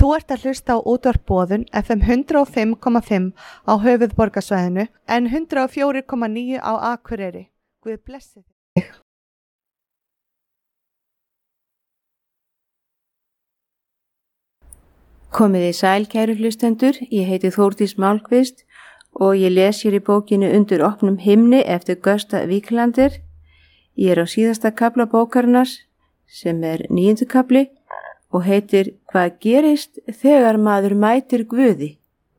Þú ert að hlusta á útvarp Boðun FM 105,5 á höfuðborgarsvæðinu en 104,9 á Akureyri. Guð blessi þig. Komið í sæl, kæru hlustendur, ég heiti Þórdís Málkvist og ég les hér í bókinu Undir opnum himni eftir Gösta Víklander. Ég er á síðasta kafla bókarinnar sem er 9. kafli og heitir Hvað gerist þegar maður mætir Guði?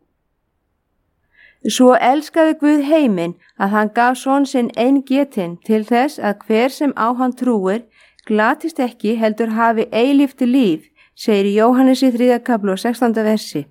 Svo elskaði Guð heiminn að hann gaf son sinn eingetinn til þess að hver sem á hann trúir glatist ekki heldur hafi eilíft líf, segir í Jóhannesi 3. kafli og 16. versi.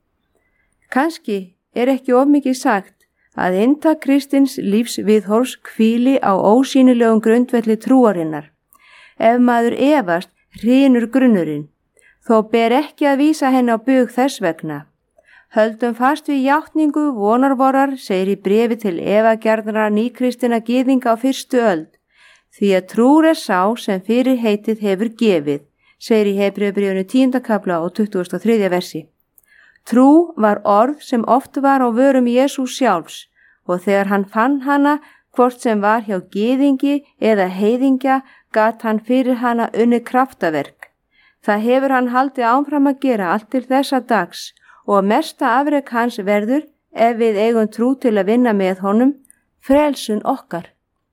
Kannski er ekki of mikið sagt að inntak kristins lífsviðhorfs hvíli á ósýnilegum grundvelli trúarinnar. Ef maður efast hrynur grunnurinn, þó ber ekki að vísa henni á bug þess vegna. Höldum fast við játningu vonarvorar, segir í bréfi til efagjarnra nýkristinna gyðinga á 1. öld, því að trúr er sá sem fyrir heitið hefur gefið, segir í Hebreubréfinu 10. kafla og 23. versi. Trú var orð sem oft var á vörum Jesús sjálfs og þegar hann fann hana, hvort sem var hjá gyðingi eða heiðingja, gat hann fyrir hana unnið kraftaverk. Það hefur hann haldið áfram að gera allt til þessa dags og mesta afrek hans verður, ef við eigum trú til að vinna með honum, frelsun okkar.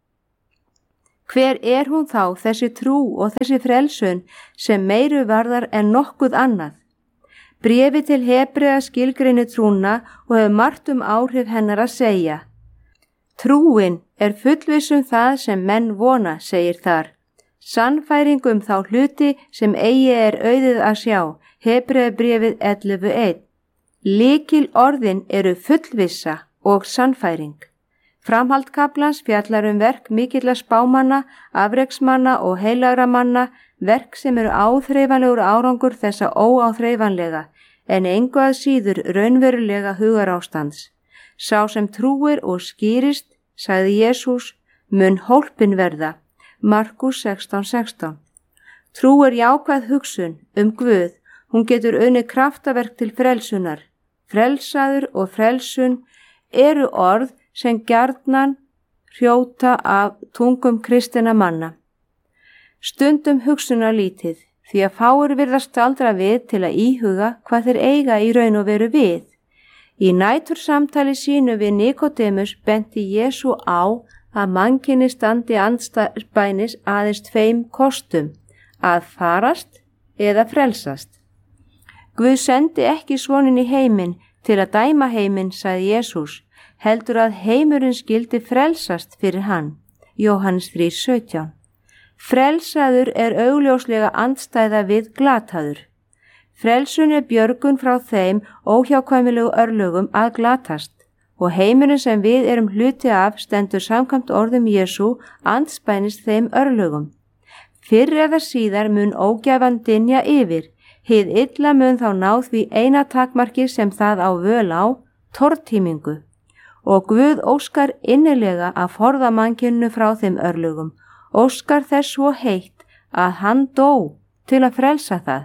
Hver er hún þá, þessi trú og þessi frelsun sem meiru varðar en nokkuð annað? Bréfi til Hebrea skilgreinir trúna og hefur margt áhrif hennar að segja. Trúin er fullviss það sem menn vona, segir þar. Sannfæring þá hluti sem eigi er auðið að sjá, Hebreubréfið 11:1. Lykil orðin eru fullvissa og sannfæring. Framhald kaflans fjallar verk mikilla spámanna, afreksmanna og heilagra manna, verk sem eru áþreifanlegur árangur þessa óáþreifanlega, en engu að síður raunverulega hugarástands. Sá sem trúir og skýrist, sagði Jesús, mun hólpin verða. Markus 16:16. Trú er jákvæð hugsun Guð, hún getur unnið kraftaverk til frelsunar. Frelsaður og frelsun eru orð sem gjarnan hrjóta af tungum kristinna manna. Stundum hugsunarlítið, því að fáir virðast staldra við til að íhuga hvað þeir eiga í raun og veru við. Í nætursamtali sínu við Nikodemus benti Jesú á að mannkyni standi andspænis aðeins 2 kostum, að farast eða frelsast. Guð sendi ekki soninn í heiminn til að dæma heiminn, sagði Jesús, heldur að heimurinn skyldi frelsast fyrir hann. Jóhannes 3:17. Frelsaður er augljóslega andstæða við glataður. Frelsun er björgun frá þeim óhjákvæmilegu örlögum að glatast og heimurinn sem við erum hluti af stendur samkvæmt orðum Jesú andspænis þeim örlögum. Fyrr eða síðar mun ógæfan dynja yfir, hið illa mun þá ná því eina takmarki sem það á völ á, tortímingu. Og Guð óskar innilega að forða mannkyninu frá þeim örlögum, óskar þess svo heitt að hann dó til að frelsa það.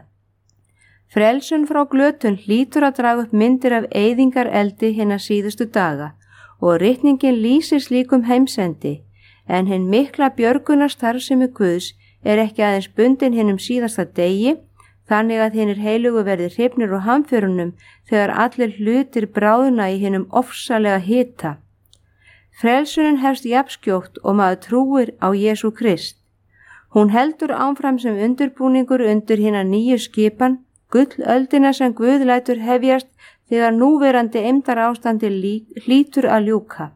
Frelsun frá glötun hlýtur að draga upp myndir af eyðingareldi hinna síðustu daga og ritningin lýsir slíkum heimsendi, en hinn mikla björgunarstarfsemi Guðs er ekki aðeins bundin hinnum síðasta degi, þannig að hinnir heilugu verði hrifnir úr hamförunum þegar allir hlutir bráðna í hinnum ofsalega hita. Frelsunin hefst jafnskjótt og maður trúir á Jesú Krist. Hún heldur áfram sem undirbúningur undir hinna nýju skipan, gullöldina sem Guð lætur hefjast þegar núverandi eymdar ástandi hlýtur að ljúka.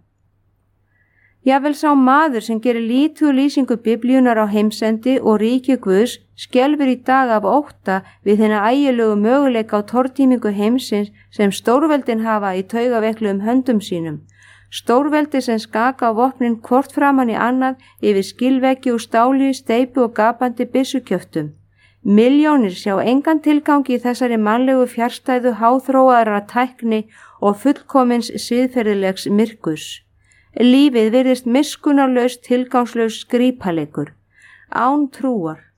Jafnvel sá maður sem gerir lítið lýsingu biblíunar á heimsendi og ríki Guðs skelfur í dag af ótta við hina ægilegu möguleika á tortímingu heimsins sem stórveldin hafa í taugaveikluðum höndum sínum. Stórveldi sem skaka á vopnin hvort framan í annað yfir skilveggi og stáli, steypu og gapandi byssukjöftum. Milljónir sjá engan tilgangi í þessari mannlegu fjarstæðu háþróaðra tækni og fullkomins siðferðilegs myrkurs. Lífið virðist miskunnarlaus tilgangslaus skrípaleikur, án trúar.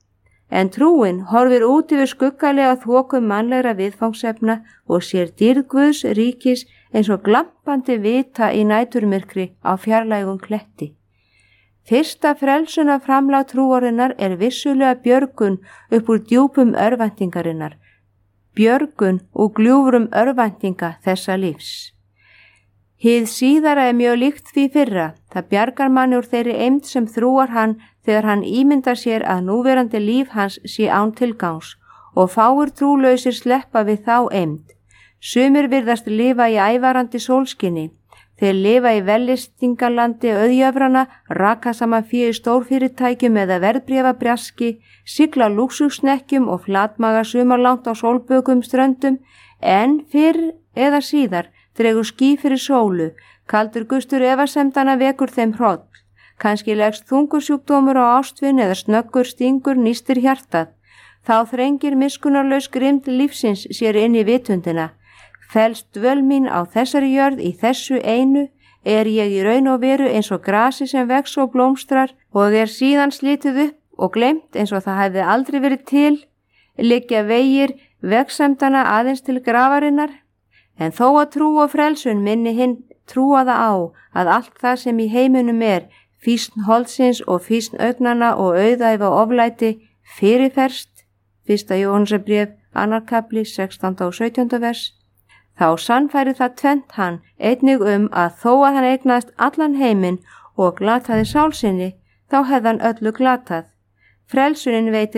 en trúin horfir út yfir skuggalega þoku mannlegra viðfangsefna og sér dýrð Guðs ríkis eins og glampandi vita í næturmyrkri á fjarlægum kletti. Fyrsta frelsuna framlag trúarinnar vissulega björgun upp úr djúpum örvæntingarinnar, björgun og gljúfrum örvæntinga þessa lífs. Hið síðara mjög líkt því fyrra, það bjargar manni úr þeirri eymd sem þrúar hann þegar hann ímyndar sér að núverandi líf hans sé án tilgangs og fáir trúlausir sleppa við þá eymd. Sumir virðast lifa í ævarandi sólskinni, þeir lifa í vellistingalandi auðjöfrana, raka saman fé í stórfyrirtækjum eða verðbréfabrjaski, sigla lúxusnekkjum og flatmaga sumarlangt á sólbökum ströndum, en fyrr eða síðar dregur ský fyrir sólu, kaldur gustur efasemdana vekur þeim hroll, kannski leggst þungursjúkdómur á ástvin eða snöggur stingur nístir hjartað. Þá þrengir miskunnarlaus grimmd lífsins sér inn í vitundina. Felst dvöl mín á þessari jörð í þessu einu, ég í raun og veru eins og grasi sem vex og blómstrar og síðan slitið upp og gleymt eins og það hefði aldrei verið til, liggja vegir vegsemdana aðeins til grafarinnar. En þó að trú og frelsun minni hinn trúaða á að allt það sem í heiminum fýsn holdsins og fýsn augnana og auðæfa oflæti fyrirferst, 1. Jóhannesarbréf, 2. kapli, 16. og 17. vers, þá sannfæri það tvennt hann einnig að þó að hann eignaðist allan heiminn og glataði sál sinni, þá hefði hann öllu glatað. Frelsunin veitir